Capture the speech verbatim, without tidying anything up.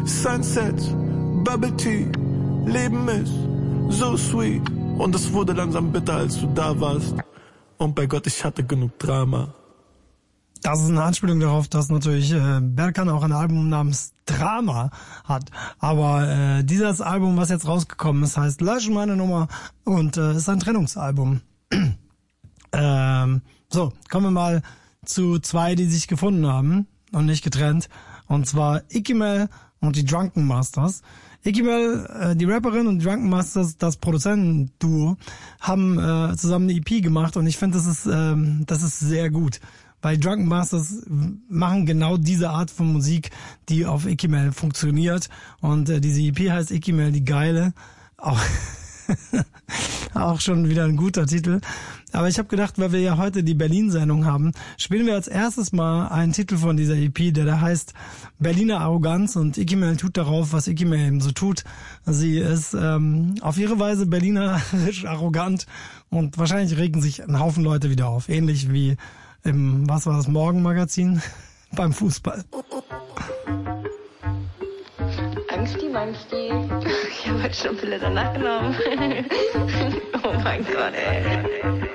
Sunsets, Bubble Tea, Leben ist so sweet. Und es wurde langsam bitter, als du da warst. Und bei Gott, ich hatte genug Drama. Das ist eine Anspielung darauf, dass natürlich äh, Berkan auch ein Album namens Drama hat. Aber äh, dieses Album, was jetzt rausgekommen ist, heißt Lösch meine Nummer und äh, ist ein Trennungsalbum. ähm, so, kommen wir mal zu zwei, die sich gefunden haben und nicht getrennt. Und zwar Ikimel und die Drunken Masters. Ikimel, äh, die Rapperin, und Drunken Masters, das Produzentenduo, haben äh, zusammen eine E P gemacht und ich finde, das ist ähm, das ist sehr gut. Weil Drunken Masters machen genau diese Art von Musik, die auf Ikimel funktioniert. Und äh, diese E P heißt Ikimel die Geile. Auch, auch schon wieder ein guter Titel. Aber ich habe gedacht, weil wir ja heute die Berlin-Sendung haben, spielen wir als erstes mal einen Titel von dieser E P, der da heißt Berliner Arroganz. Und Ikimel tut darauf, was Ikimel eben so tut. Sie ist ähm, auf ihre Weise berlinerisch arrogant. Und wahrscheinlich regen sich ein Haufen Leute wieder auf. Ähnlich wie im, was war das, Morgenmagazin beim Fußball. Angsti, Mangsti. Ich habe heute schon viele danach genommen. Oh mein Gott, ey.